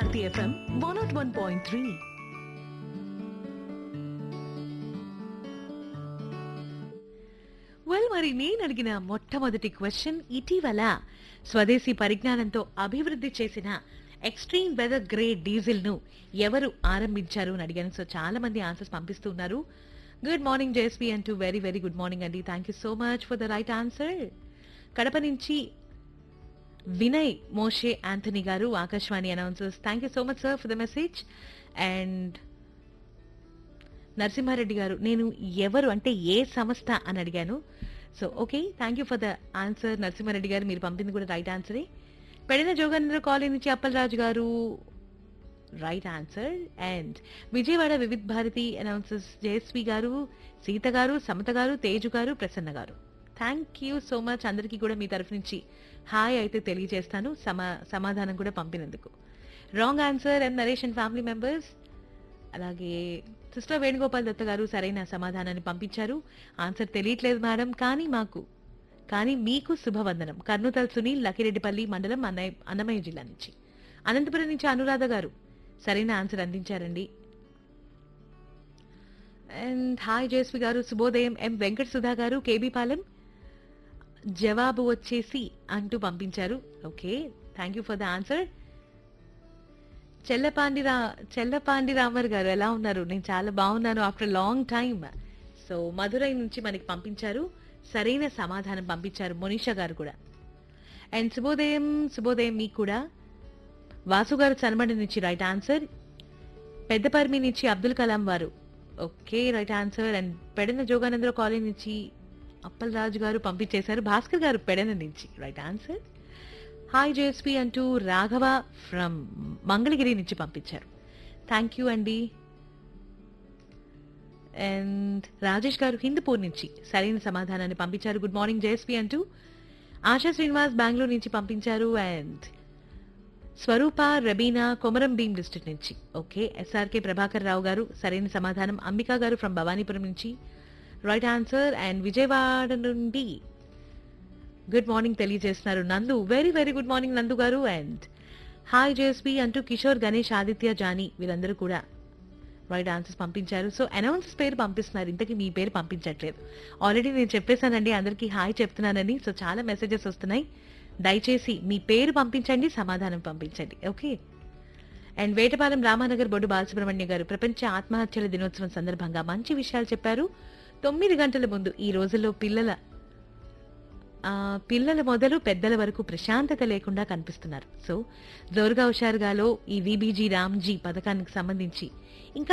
Bharati FM 101.3. Well, మరి నేను అడిగిన మొట్టమొదటి క్వశ్చన్, ఇటీవల స్వదేశీ పరిజ్ఞానంతో అభివృద్ధి చేసిన ఎక్స్ట్రీమ్ వెదర్ గ్రేడ్ డీజిల్ ను ఎవరు ఆరంభించారు అని అడిగాను. సో చాలా మంది ఆన్సర్స్ పంపిస్తున్నారు. గుడ్ మార్నింగ్ జేఎస్పీ అంటూ వెరీ వెరీ గుడ్ మార్నింగ్ అండి. Thank you so much for the right answer. Kadapa నుంచి వినయ్ మోషే ఆంథనీ గారు, Akashvani announcers. Thank you so much sir for the message. And Narasimha Reddy గారు, నేను ఎవరు అంటే ఏ సంస్థ అని అడిగాను. So okay, thank you for the answer Narasimha Reddy గారు. మీరు పంపింది కూడా రైట్ ఆన్సరే. పెడిన జోగేంద్ర కాలనీ నుంచి అప్పలరాజు గారు, right answer. And Vijayawada Vividh Bharati announcers Jayashree గారు, సీత గారు, సమత గారు, తేజు గారు, ప్రసన్న గారు. Thank you so much. అందరికీ కూడా మీ తరఫు నుంచి హాయ్ అయితే తెలియజేస్తాను, సమాధానం కూడా పంపినందుకు. Wrong answer and Naresh and family members. అలాగే సిస్టర్ వేణుగోపాల్ దత్త గారు సరైన సమాధానాన్ని పంపించారు. ఆన్సర్ తెలియట్లేదు మేడం, కానీ మీకు శుభవందనం. కర్నూతల్ సునీల్, లకిరెడ్డిపల్లి మండలం, అన్నమయ్య జిల్లా నుంచి. అనంతపురం నుంచి అనురాధ గారు సరైన ఆన్సర్ అందించారండి. అండ్ హాయ్ జయశ్రీ గారు, శుభోదయం. ఎం వెంకట సుధా గారు, కేబీ పాలెం, జవాబు వచ్చేసి అంటూ పంపించారు. Okay, thank you for the answer. Chellapandi Ramar గారు ఎలా ఉన్నారు? నేను చాలా బాగున్నాను after long time. So Madurai నుంచి మనకి పంపించారు, సరైన సమాధానం పంపించారు మోనిషా గారు కూడా. అండ్ శుభోదయం మీకు కూడా. వాసు గారు చనమడి నుంచి రైట్ ఆన్సర్. పెద్దపర్మి నుంచి అబ్దుల్ కలాం వారు, okay right answer. And Pedana జోగానంద్ర college నుంచి అప్పలరాజు గారు పంపించేశారు. భాస్కర్ గారు పెడన నుంచి రైట్ ఆన్సర్. హాయ్ జేఎస్పీ అంటూ రాఘవ ఫ్రమ్ మంగళగిరి నుంచి పంపించారు. థ్యాంక్ యూ అండి. అండ్ రాజేష్ గారు హిందూపూర్ నుంచి సరైన సమాధానాన్ని పంపించారు. గుడ్ మార్నింగ్ జేఎస్పీ అంటూ ఆశా శ్రీనివాస్ బెంగళూరు నుంచి పంపించారు. And Swaroopa Rabina Komaram Bheem district నుంచి, ఓకే. ఎస్ఆర్కే ప్రభాకర్ రావు గారు సరైన సమాధానం. అంబికా గారు ఫ్రమ్ భవానీపురం నుంచి రైట్ ఆన్సర్. అండ్ విజయవాడ నుండి గుడ్ మార్నింగ్ తెలియజేస్తున్నారు నందు, వెరీ వెరీ గుడ్ మార్నింగ్ నందు గారు. అండ్ హాయ్ జేఎస్బీ అంటూ కిషోర్, గణేష్, ఆదిత్య, జానీ వీళ్ళందరూ కూడా రైట్ ఆన్సర్స్ పంపించారు. సో అనౌన్సర్స్ పేరు పంపిస్తున్నారు, ఇంతకీ మీ పేరు పంపించట్లేదు. ఆల్రెడీ నేను చెప్పేశానండి అందరికీ హాయ్ చెప్తున్నానని. సో చాలా మెసేజెస్ వస్తున్నాయి, దయచేసి మీ పేరు పంపించండి, సమాధానం పంపించండి, ఓకే. అండ్ వేటపాలెం రామానగర్ బొడ్డు బాలసుబ్రహ్మణ్య గారు, ప్రపంచ ఆత్మహత్యల దినోత్సవం సందర్భంగా మంచి విషయాలు చెప్పారు. 9 గంటల ముందు ఈ రోజుల్లో పిల్లల మొదలు పెద్దల వరకు ప్రశాంతత లేకుండా కనిపిస్తున్నారు. సో జోరుగా హుషారుగాలో ఈ విబీజీ రామ్జీ పథకానికి సంబంధించి ఇంకా